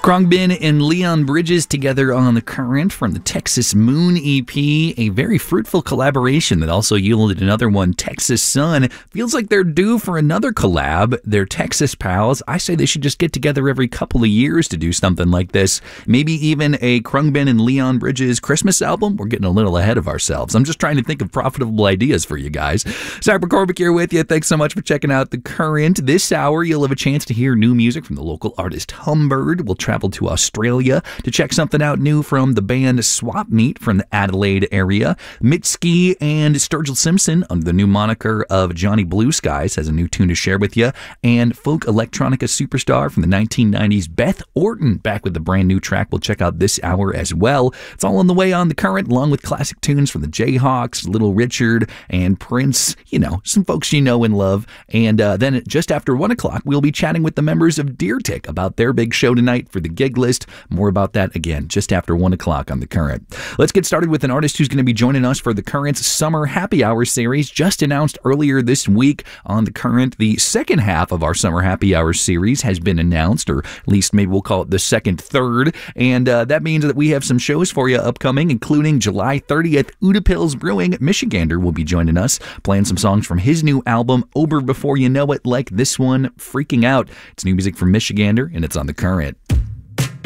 Khruangbin and Leon Bridges together on The Current from the Texas Moon EP, a very fruitful collaboration that also yielded another one, Texas Sun. Feels like they're due for another collab. They're Texas pals. I say they should just get together every couple of years to do something like this. Maybe even a Khruangbin and Leon Bridges Christmas album. We're getting a little ahead of ourselves. I'm just trying to think of profitable ideas for you guys. Zach McCormick here with you. Thanks so much for checking out The Current. This hour, you'll have a chance to hear new music from the local artist Humbird. We'll travel to Australia to check something out new from the band Swap Meet from the Adelaide area. Mitski and Sturgill Simpson, under the new moniker of Johnny Blue Skies, has a new tune to share with you. And folk electronica superstar from the 1990s, Beth Orton, back with a brand new track we'll check out this hour as well. It's all on the way on The Current, along with classic tunes from the Jayhawks, Little Richard, and Prince. You know, some folks you know and love. And then just after 1 o'clock, we'll be chatting with the members of Deer Tick about their big show tonight for the gig list. More about that again just after 1 o'clock on The Current. Let's get started with an artist who's going to be joining us for The Current's Summer Happy Hour series, just announced earlier this week on The Current. The second half of our Summer Happy Hour series has been announced, or at least maybe we'll call it the second third, and that means that we have some shows for you upcoming, including July 30th, Uda Pills Brewing, Michigander will be joining us, playing some songs from his new album, Ober Before You Know It, like this one, Freaking Out. It's new music from Michigander, and it's on The Current.